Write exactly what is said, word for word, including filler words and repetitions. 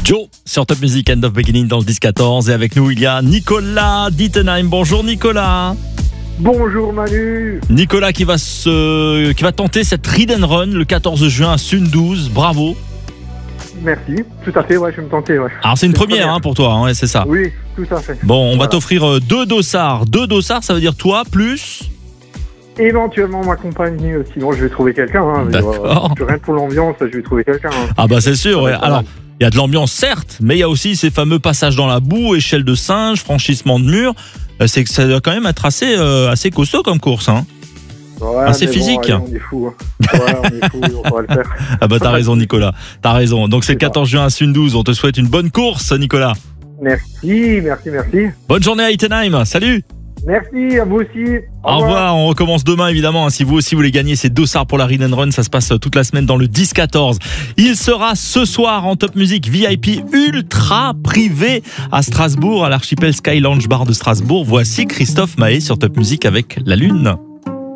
Joe sur Top Music, End of Beginning dans le dix quatorze. Et avec nous, il y a Nicolas d'Ittenheim. Bonjour Nicolas. Bonjour Manu. Nicolas qui va, se, qui va tenter cette Read and Run le quatorze juin à Sundouze. Bravo. Merci, tout à fait, ouais, je vais me tenter. Ouais. Alors c'est une C'est première, première. hein, pour toi, hein, ouais, c'est ça. Oui, tout à fait. Bon, on va Voilà. t'offrir euh, deux dossards. Deux dossards, ça veut dire toi plus... Éventuellement ma compagne, euh, sinon je vais trouver quelqu'un. Hein, mais, D'accord. euh, rien que pour l'ambiance, je vais trouver quelqu'un. Hein. Ah bah c'est sûr, ouais. Ouais, pas Alors, mal. il y a de l'ambiance certes, mais il y a aussi ces fameux passages dans la boue, échelle de singe, franchissement de mur. Euh, C'est que ça doit quand même être assez, euh, assez costaud comme course, hein. Ouais, Ah, c'est mais physique. Bon, allez, on est fous. Hein. Ouais, on est fous, on va le faire. Ah bah t'as raison Nicolas, t'as raison. Donc c'est le C'est ça. quatorze juin à Sundouze, on te souhaite une bonne course Nicolas. Merci, merci, merci. Bonne journée à Ittenheim, salut. Merci, à vous aussi. Au revoir, on recommence demain évidemment. Si vous aussi voulez gagner ces dossards pour la Read and Run, ça se passe toute la semaine dans le dix quatorze. Il sera ce soir en Top Music V I P ultra privé à Strasbourg, à l'archipel Sky Lounge Bar de Strasbourg. Voici Christophe Maé sur Top Music avec La Lune.